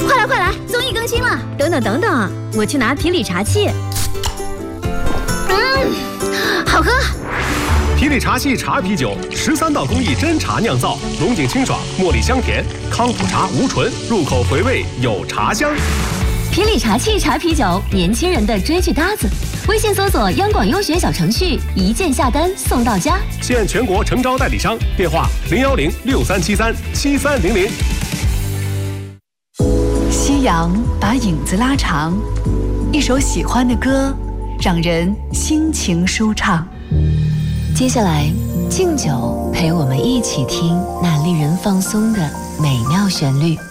快来快来，综艺更新了！等等等等，我去拿皮里茶器。好喝。 皮里茶器茶啤酒，13道工艺真茶酿造，浓紧清爽，茉莉香甜，康普茶无醇，入口回味有茶香。 皮里茶器茶啤酒，年轻人的追剧搭子。微信搜索央广优选小程序，一键下单送到家。 现全国诚招代理商，电话01063737300。 夕阳把影子拉长，一首喜欢的歌，让人心情舒畅。 接下来，敬酒陪我们一起听那令人放松的美妙旋律。